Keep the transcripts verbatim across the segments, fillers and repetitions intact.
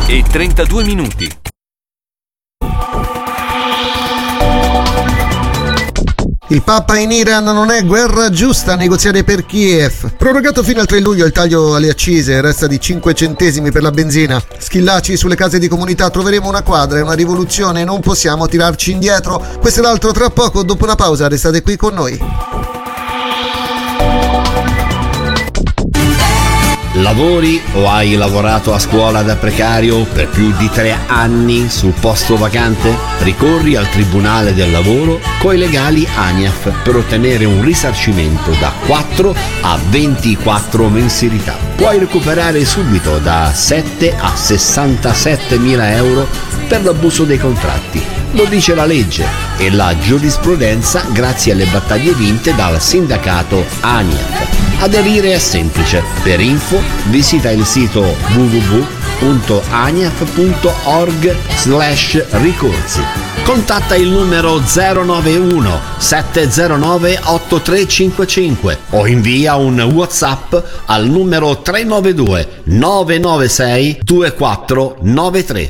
e trentadue minuti. Il Papa in Iran non è guerra giusta, negoziare per Kiev. Prorogato fino al tre luglio il taglio alle accise, resta di cinque centesimi per la benzina. Schillaci sulle case di comunità, troveremo una quadra e una rivoluzione, non possiamo tirarci indietro. Questo e l'altro tra poco, dopo una pausa, restate qui con noi. Lavori o hai lavorato a scuola da precario per più di tre anni sul posto vacante? Ricorri al Tribunale del Lavoro coi legali ANIAF per ottenere un risarcimento da quattro a ventiquattro mensilità. Puoi recuperare subito da sette a sessantasette mila euro per l'abuso dei contratti. Lo dice la legge e la giurisprudenza grazie alle battaglie vinte dal sindacato ANIAF. Aderire è semplice. Per info visita il sito w w w punto aniaf punto org slash ricorsi. Contatta il numero zero nove uno sette zero nove otto tre cinque cinque o invia un WhatsApp al numero tre nove due nove nove sei due quattro nove tre.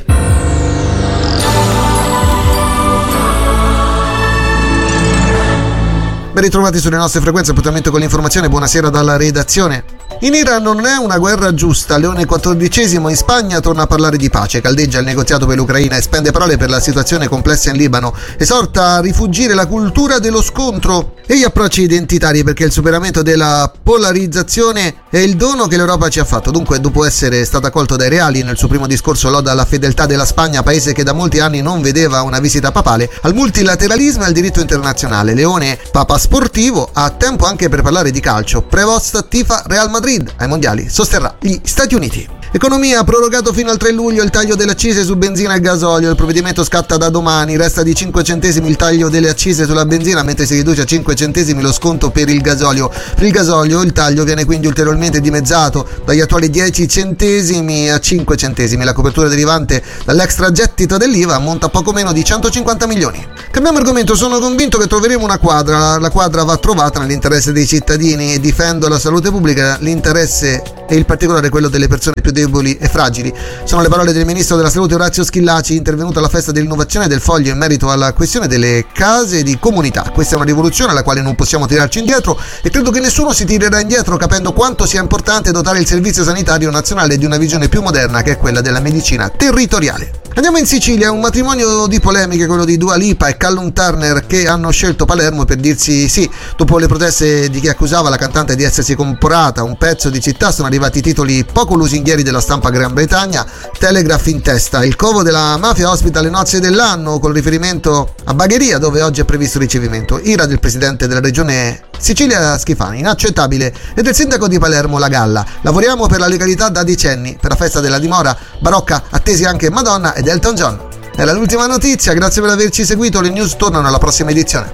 Ben ritrovati sulle nostre frequenze, appuntamento con l'informazione, buonasera dalla redazione. In Iran non è una guerra giusta, Leone quattordicesimo in Spagna torna a parlare di pace, caldeggia il negoziato per l'Ucraina e spende parole per la situazione complessa in Libano, esorta a rifugire la cultura dello scontro e gli approcci identitari perché il superamento della polarizzazione è il dono che l'Europa ci ha fatto. Dunque, dopo essere stata accolto dai reali nel suo primo discorso loda alla fedeltà della Spagna, paese che da molti anni non vedeva una visita papale, al multilateralismo e al diritto internazionale, Leone, papa sportivo, ha tempo anche per parlare di calcio. Prevost tifa Real Madrid, ai mondiali sosterrà gli Stati Uniti. Economia, prorogato fino al tre luglio il taglio delle accise su benzina e gasolio, il provvedimento scatta da domani, resta di cinque centesimi il taglio delle accise sulla benzina mentre si riduce a cinque centesimi lo sconto per il gasolio. Per il gasolio il taglio viene quindi ulteriormente dimezzato dagli attuali dieci centesimi a cinque centesimi, la copertura derivante dall'extragettito dell'I V A ammonta a poco meno di centocinquanta milioni. Cambiamo argomento, sono convinto che troveremo una quadra, la quadra va trovata nell'interesse dei cittadini, difendo la salute pubblica, l'interesse e in particolare quello delle persone più deboli e fragili. Sono le parole del ministro della salute Orazio Schillaci, intervenuto alla festa dell'innovazione del Foglio in merito alla questione delle case di comunità. Questa è una rivoluzione alla quale non possiamo tirarci indietro e credo che nessuno si tirerà indietro capendo quanto sia importante dotare il Servizio Sanitario Nazionale di una visione più moderna che è quella della medicina territoriale. Andiamo in Sicilia, un matrimonio di polemiche, quello di Dua Lipa e Callum Turner, che hanno scelto Palermo per dirsi sì. Dopo le proteste di chi accusava la cantante di essersi comprata un pezzo di città sono arrivati titoli poco lusinghieri della stampa Gran Bretagna. Telegraph in testa, il covo della mafia ospita le nozze dell'anno con riferimento a Bagheria dove oggi è previsto ricevimento. Ira del presidente della regione Sicilia Schifani, inaccettabile, e del sindaco di Palermo La Galla. Lavoriamo per la legalità da decenni, per la festa della dimora barocca attesi anche Madonna ed Elton John. Era l'ultima notizia, grazie per averci seguito, le news tornano alla prossima edizione.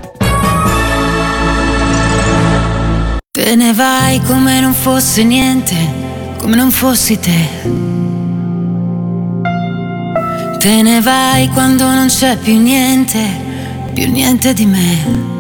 Te ne vai come non fosse niente, come non fossi te. Te ne vai quando non c'è più niente, più niente di me.